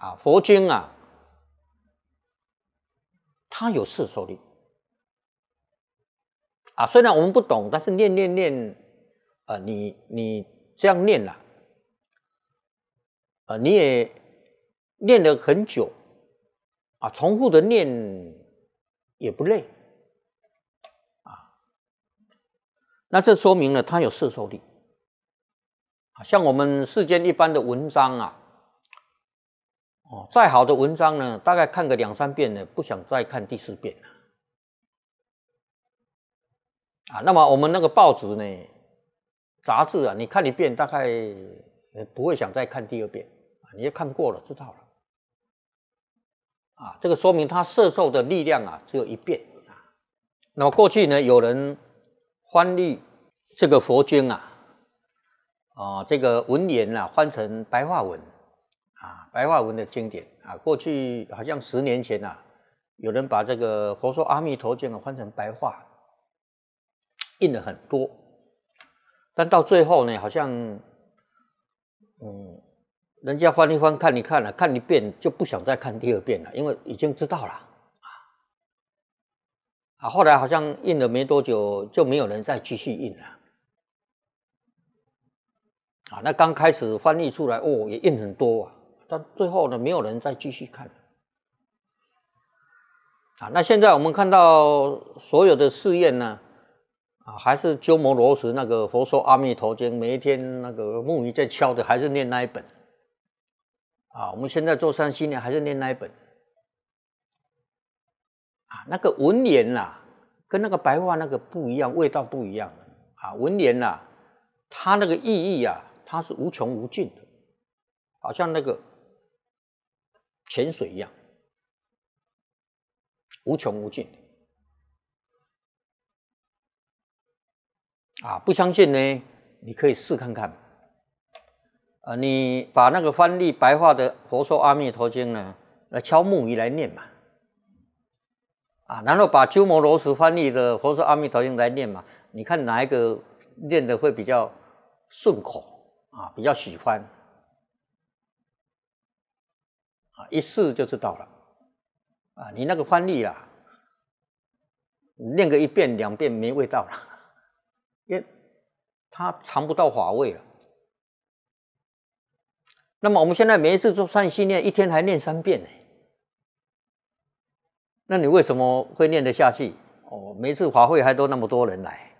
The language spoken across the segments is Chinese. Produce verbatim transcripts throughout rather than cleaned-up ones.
啊，佛经啊，它有摄受力啊。虽然我们不懂，但是念念念，呃，你你这样念啊，呃，你也念了很久啊，重复的念也不累啊。那这说明了它有摄受力啊。像我们世间一般的文章啊。哦，再好的文章呢，大概看个两三遍呢，不想再看第四遍了。啊，那么我们那个报纸呢，杂志啊，你看一遍，大概不会想再看第二遍，你也看过了，知道了。啊，这个说明它摄受的力量啊，只有一遍啊。那么过去呢，有人翻译这个佛经啊，啊，这个文言啊，翻成白话文。啊，白话文的经典啊，过去好像十年前啊，有人把这个《佛说阿弥陀经》啊翻成白话，印了很多，但到最后呢，好像，嗯，人家翻一翻看一看了、啊，看一遍就不想再看第二遍了，因为已经知道了啊。啊，后来好像印了没多久，就没有人再继续印了。啊，那刚开始翻译出来，哦，也印很多啊。但最后呢，没有人再继续看了啊。那现在我们看到所有的寺院呢，啊，还是鸠摩罗什那个《佛说阿弥陀经》，每一天那个木鱼在敲的，还是念那一本啊。我们现在做山西呢，还是念那一本啊。那个文言呐、啊，跟那个白话那个不一样，味道不一样啊。文言呐、啊，它那个意义啊，它是无穷无尽的，好像那个泉水一样，无穷无尽啊！不相信呢，你可以试看看。啊，你把那个翻译白话的《佛说阿弥陀经》呢，来敲木鱼来念嘛，啊，然后把鸠摩罗什翻译的《佛说阿弥陀经》来念嘛，你看哪一个念的会比较顺口啊，比较喜欢啊，一试就知道了。啊，你那个翻译啦，念个一遍两遍没味道了，因为它尝不到法味了。那么我们现在每一次做善心念，一天还念三遍呢，那你为什么会念得下去？哦，每一次法会还都那么多人来，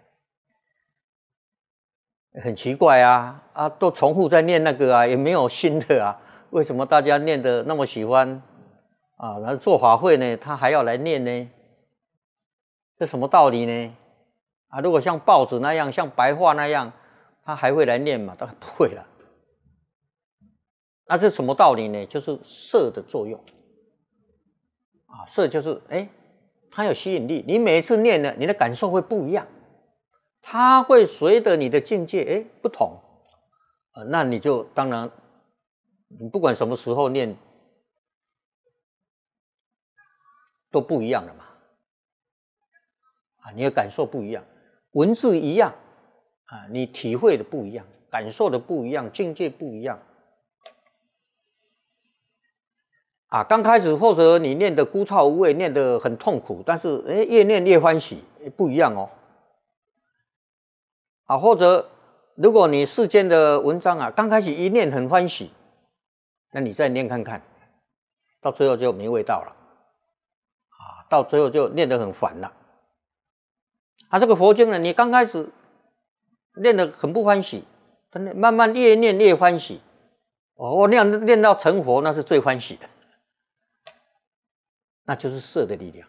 很奇怪啊！啊，都重复在念那个啊，也没有新的啊，为什么大家念得那么喜欢？啊，然后做法会呢，他还要来念呢，这什么道理呢？啊，如果像报纸那样，像白话那样，他还会来念吗？当然不会了。那是什么道理呢？就是摄的作用啊，摄就是哎，它有吸引力，你每一次念呢，你的感受会不一样，它会随着你的境界哎不同，呃，那你就当然，你不管什么时候念。都不一样了嘛，啊，你的感受不一样，文字一样，啊，你体会的不一样，感受的不一样，境界不一样，啊，刚开始或者你念的枯燥无味，念的很痛苦，但是哎，越念越欢喜，不一样哦，啊，或者如果你世间的文章啊，刚开始一念很欢喜，那你再念看看，到最后就没味道了。到最后就念得很烦了。啊，这个佛经呢，你刚开始念得很不欢喜，慢慢越念越欢喜。哦，我念念到成佛，那是最欢喜的，那就是摄的力量。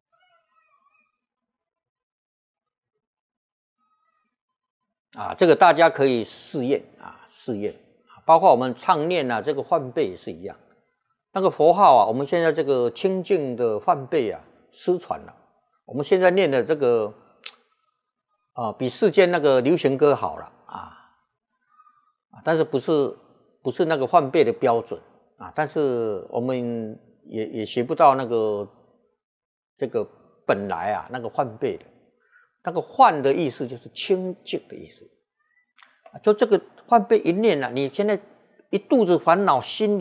啊，这个大家可以试验啊，试验啊，包括我们唱念啊，这个梵呗也是一样。那个佛号啊，我们现在这个清净的梵呗啊。失传了，我们现在念的这个啊，比世间那个流行歌好了啊，但是不是不是那个梵呗的标准啊，但是我们也也学不到那个这个本来啊那个梵呗的，那个梵的意思就是清净的意思，就这个梵呗一念啊，你现在一肚子烦恼，心里